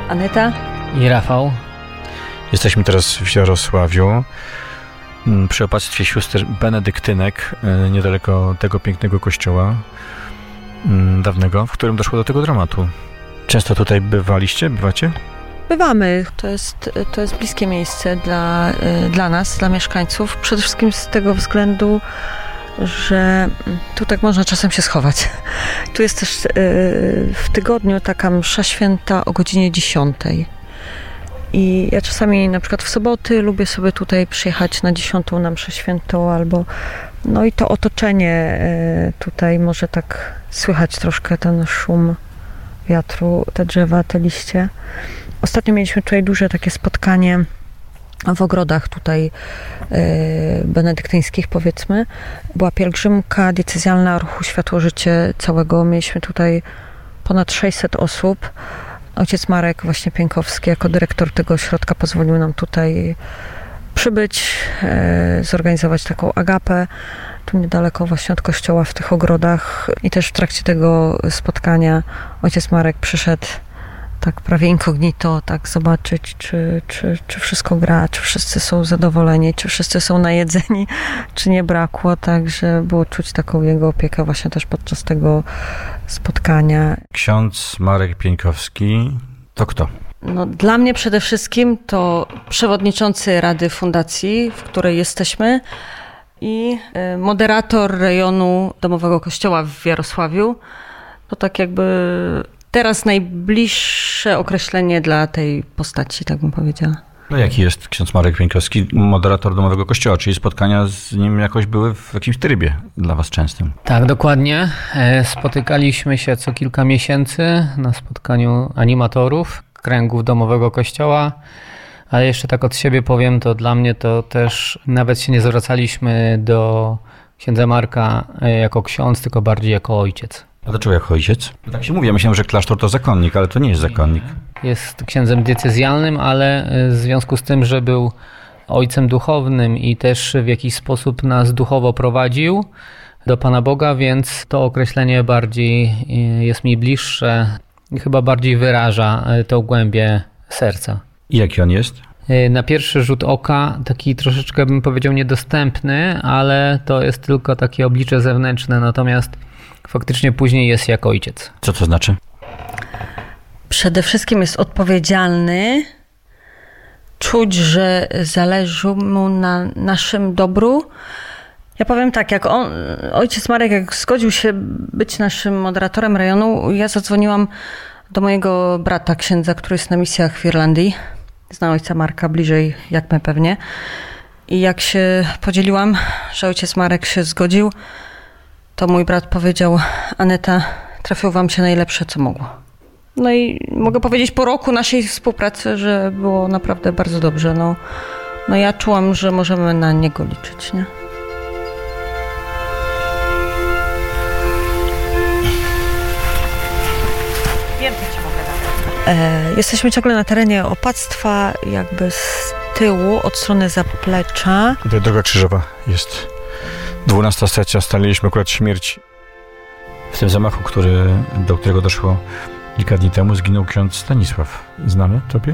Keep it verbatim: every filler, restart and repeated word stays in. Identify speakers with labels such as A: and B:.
A: Aneta
B: i Rafał.
C: Jesteśmy teraz w Jarosławiu przy opactwie sióstr benedyktynek, niedaleko tego pięknego kościoła dawnego, w którym doszło do tego dramatu. Często tutaj bywaliście? Bywacie?
A: Bywamy. To jest, to jest bliskie miejsce dla, dla nas, dla mieszkańców. Przede wszystkim z tego względu, że tu tak można czasem się schować. Tu jest też w tygodniu taka msza święta o godzinie dziesiątej. I ja czasami na przykład w soboty lubię sobie tutaj przyjechać na dziesiątą na mszę świętą albo no i to otoczenie tutaj może tak słychać troszkę ten szum wiatru, te drzewa, te liście. Ostatnio mieliśmy tutaj duże takie spotkanie w ogrodach tutaj e, benedyktyńskich, powiedzmy. Była pielgrzymka diecezjalna ruchu Światło-Życie całego. Mieliśmy tutaj ponad sześćset osób. Ojciec Marek właśnie Pieńkowski jako dyrektor tego ośrodka pozwolił nam tutaj przybyć, e, zorganizować taką agapę tu niedaleko właśnie od kościoła w tych ogrodach. I też w trakcie tego spotkania ojciec Marek przyszedł tak prawie incognito, tak zobaczyć, czy, czy, czy wszystko gra, czy wszyscy są zadowoleni, czy wszyscy są najedzeni, czy nie brakło, także było czuć taką jego opiekę właśnie też podczas tego spotkania.
C: Ksiądz Marek Pieńkowski to kto?
A: No, dla mnie przede wszystkim to przewodniczący Rady Fundacji, w której jesteśmy i moderator rejonu Domowego Kościoła w Jarosławiu. To tak jakby teraz najbliższe określenie dla tej postaci, tak bym powiedziała.
C: No jaki jest ksiądz Marek Pieńkowski, moderator Domowego Kościoła? Czyli spotkania z nim jakoś były w jakimś trybie dla was częstym?
B: Tak, dokładnie. Spotykaliśmy się co kilka miesięcy na spotkaniu animatorów kręgów Domowego Kościoła, ale jeszcze tak od siebie powiem, to dla mnie to też nawet się nie zwracaliśmy do księdza Marka jako ksiądz, tylko bardziej jako ojciec.
C: A dlaczego jako ojciec? Bo tak się mówi, ja myślałem, że klasztor to zakonnik, ale to nie jest zakonnik.
B: Jest księdzem diecezjalnym, ale w związku z tym, że był ojcem duchownym i też w jakiś sposób nas duchowo prowadził do Pana Boga, więc to określenie bardziej jest mi bliższe i chyba bardziej wyraża tą głębię serca.
C: I jaki on jest?
B: Na pierwszy rzut oka taki troszeczkę bym powiedział niedostępny, ale to jest tylko takie oblicze zewnętrzne, natomiast faktycznie później jest jak ojciec.
C: Co to znaczy?
A: Przede wszystkim jest odpowiedzialny, czuć, że zależy mu na naszym dobru. Ja powiem tak, jak on, ojciec Marek, jak zgodził się być naszym moderatorem rejonu, ja zadzwoniłam do mojego brata, księdza, który jest na misjach w Irlandii. Zna ojca Marka bliżej, jak my pewnie. I jak się podzieliłam, że ojciec Marek się zgodził, to mój brat powiedział: Aneta, trafiło wam się najlepsze, co mogło. No i mogę powiedzieć po roku naszej współpracy, że było naprawdę bardzo dobrze. No, no ja czułam, że możemy na niego liczyć, nie? Więcej ci mogę dać. E, jesteśmy ciągle na terenie opactwa, jakby z tyłu, od strony zaplecza.
C: Tutaj droga krzyżowa jest. dwunasta secja, staliśmy akurat śmierć. W tym zamachu, który, do którego doszło kilka dni temu, zginął ksiądz Stanisław. Znamy tobie?